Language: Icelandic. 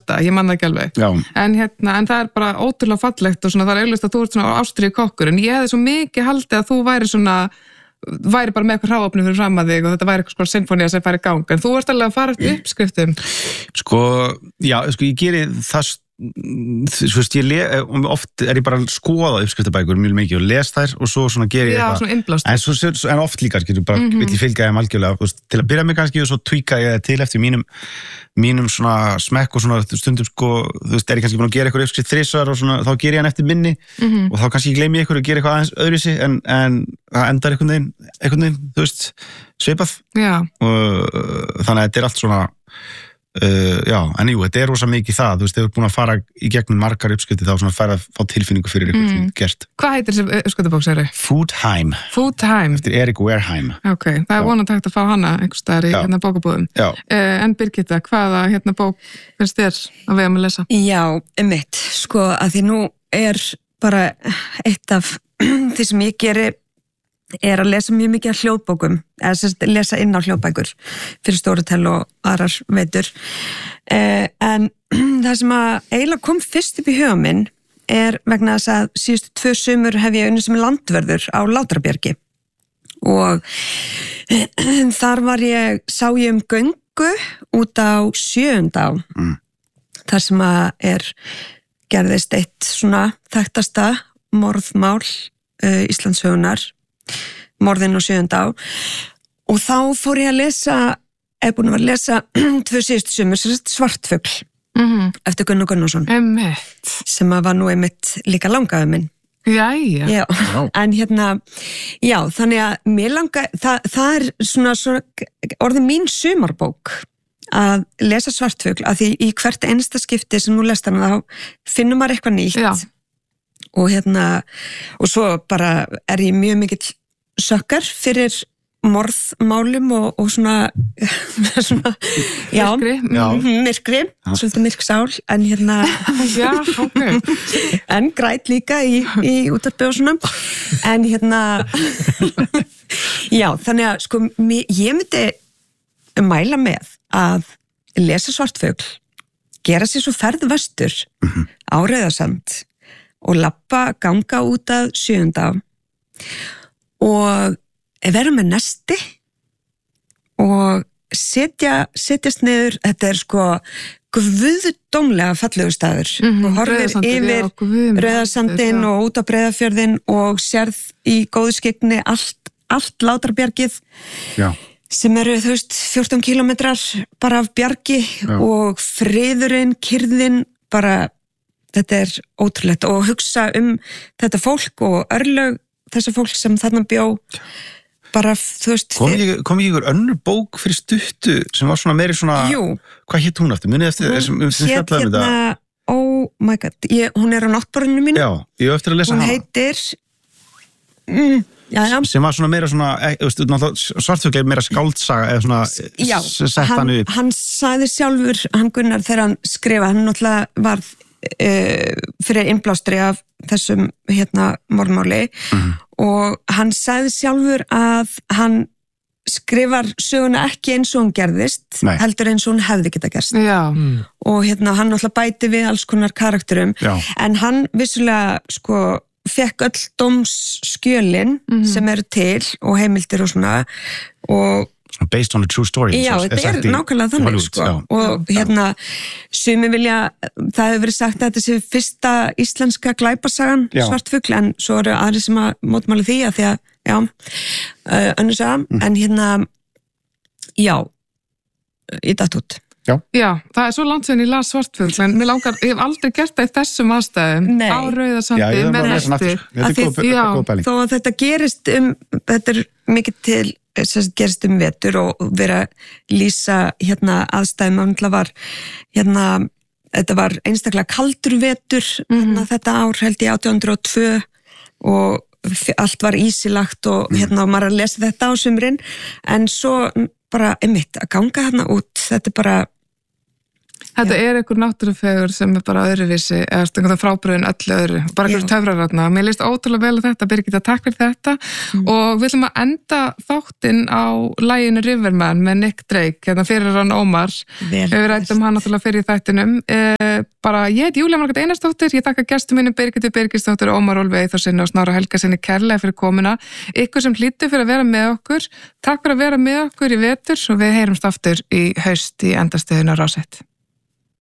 þetta, ég man það ekki alveg. En það bara ótrúlega fallegt og svona, það augljóst að þú ert svona ástríður kokkur, en ég hefði svo mikið haldið að þú væri bara með eitthvað hráefni fyrir fram að þig og þetta væri eitthvað sko sinfónía sem færi í gang, en þú ert alveg að fara eftir uppskriftum. Ég geri það, oft ég bara að skoða uppskriftabækur mjög mikið og les þær og svo svona ger ég eitthvað. En oft líka, bara vill ég fylgja þeim algjörlega, til að byrja mig kannski og svo tweaka ég til eftir mínum svona smekk og svona stundum ég kannski búin að gera eitthvað uppskrift 3 og svona, þá ger ég hann eftir minni og þá kannski gleymi ég eitthvað og gera eitthvað aðeins öðruvísi en það endar einhvern veginn, svipað. Og þannig að þetta allt svona en jú, þetta rosa mikið það, þú hefur búin að fara í gegnum margar uppskriftir þá svona færa að fá tilfinningu fyrir eitthvað sem gert. Hvað heitir þessi uppskriftabók, segir þau? Foodheim. Eftir Erik Wareheim. Ok, það vonandi hægt að fá hana einhvers staðar í bókabúðum. En Birgitta, hvaða bók finnst þér að við að lesa? Já, einmitt, að því nú bara eitt af því sem ég geri að lesa mjög mikið af hljóðbókum eða lesa inn á hljóðbækur fyrir Storytel og aðrar veitur en það sem að eiginlega kom fyrst upp í huga minn vegna þess að síðustu 2 sumur hef ég unnið sem landvörður á Látrabjargi og þar sá ég göngu út á Sjöundá þar sem að gerðist eitt svona þekktasta morðmál Íslandssögunar morðin á Sjöundá og þá fór ég að lesa búin að vera að lesa 2 síðustu sumur Svartfugl eftir Gunnar Gunnarsson sem var nú einmitt líka langaði minn Jæja. En þannig að mér langa það svona orðið mín sumarbók að lesa Svartfugl að því í hvert einasta skipti sem nú lest hana þá finnur maður eitthvað nýtt og svo bara ég mjög mikill sökkar fyrir morðmálum og svona myrkri svolítið myrk sál en en græt líka í útvarpi og svona en þannig að ég myndi mæla með að lesa Svartfugl gera sér svo ferð vestur á Rauðasand og ganga út að Sjöundá og vera með nesti og setjast niður, þetta guðdómlega fallegu staður og horfir yfir Rauðasandinn og út á Breiðafjörðinn og sérð í góðu skyggni allt Látrabjargið sem eru 14 kilometrar bara af bjargi og friðurinn, kyrrðin bara þetta ótrúlegt og hugsa þetta fólk og örlög þessa fólk sem þarna bjó bara, kom ekki ykkur önnur bók fyrir stuttu sem var svona meiri svona hvað hétt hún aftur, munið eftir hún hétt oh my god hún á náttborðinu mínu ég hef eftir að lesa hana hún heitir sem var svona meira svona Svartfugl meira skáldsaga eða svona sett hann upp hann sagði sjálfur, hann Gunnar þegar hann skrifa, hann náttúrulega var fyrir innblástri af þessum morðmáli og hann sagði sjálfur að hann skrifar söguna ekki eins og hún gerðist heldur eins og hún hefði geta gerst og hann náttúrulega bæti við alls konar karakterum en hann vissulega fekk öll dómsskjölin sem eru til og heimildir og svona og based on a true story þetta nákvæmlega þannig og sumi vilja það hefur verið sagt að þetta sé fyrsta íslenska glæpasagan Svartfugl en svo eru aðri sem að mótmála því að því að önnur saga en ég datt út Já, það svo langt sem ég las Svartfugl en ég hef aldrei gert það í þessum aðstæðum á Rauðasandi með nesti þó að þetta gerist þetta mikið til gerist vetur og vera lýsa aðstæðum var þetta var einstaklega kaldur vetur þetta ár held ég 1802 og allt var ísilagt og maður að lesa þetta á sumrin en svo bara einmitt að ganga út þetta bara Þetta einhver náttúrufegur sem bara öðruvísi, eða frábröðin öllu öðru, bara einhverjum töfrararna. Mér líst ótrúlega vel á þetta, Birgitta, takk fyrir þetta og við ætlum að enda þáttinn á laginu Riverman með Nick Drake, hérna fyrir Ron Omar. Við ræddum hann náttúrulega fyrir þættinum. Ég heiti Júlía Margrét Einarsdóttir, ég þakka gestum mínum Birgittu Birgisdóttir, Ómar Ólfi Eyþórssyni og Snorra Helgasyni kærlega fyrir komuna. Ykkur sem hlýddu fyrir að vera með okkur, takk fyrir að vera með okkur í vetur og við heyrumst aftur í haust í endastöðuna Rás 1.